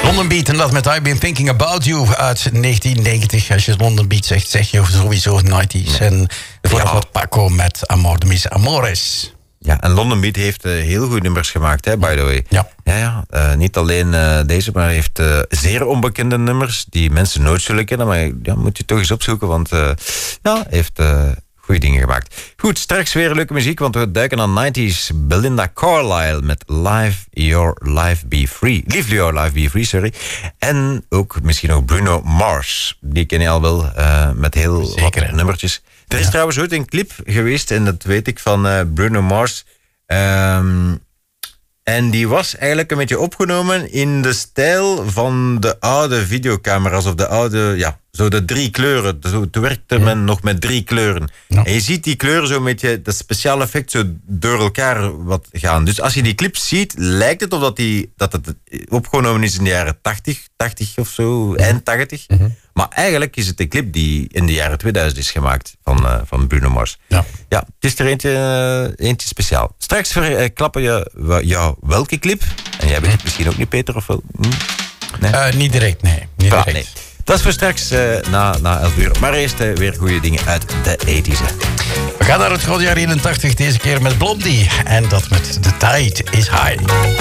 London Beat en dat met I've Been Thinking About You uit 1990. Als je London Beat zegt, zeg je sowieso 90s. En daarvoor wat Paco met Amor de Mis Amores. Ja, en London Beat heeft heel goede nummers gemaakt, hè, by the way. Ja. Niet alleen deze, maar hij heeft zeer onbekende nummers die mensen nooit zullen kennen. Maar moet je toch eens opzoeken, want hij heeft goede dingen gemaakt. Goed, straks weer leuke muziek, want we duiken aan 90s. Belinda Carlisle met Live Your Life Be Free. Live Your Life Be Free, sorry. En ook misschien ook Bruno Mars. Die ken je al wel, met heel wat nummertjes. Er is trouwens ooit een clip geweest, en dat weet ik, van Bruno Mars. En die was eigenlijk een beetje opgenomen in de stijl van de oude videocamera's. Of de oude, zo de 3 kleuren. Toen werkte men nog met 3 kleuren. Ja. En je ziet die kleuren zo met dat speciale effect zo door elkaar wat gaan. Dus als je die clip ziet, lijkt het of dat het opgenomen is in de jaren 80 of zo, eind 80. Mm-hmm. Maar eigenlijk is het een clip die in de jaren 2000 is gemaakt van Bruno Mars. Ja, het is er eentje speciaal. Straks verklappen je welke clip. En jij weet het misschien ook niet, Peter, of wel? Nee? Niet direct, nee. Niet direct. Nee. Dat is voor straks na 11 uur. Maar eerst weer goede dingen uit de 80's. We gaan naar het grote jaar 81, deze keer met Blondie. En dat met The Tide is High.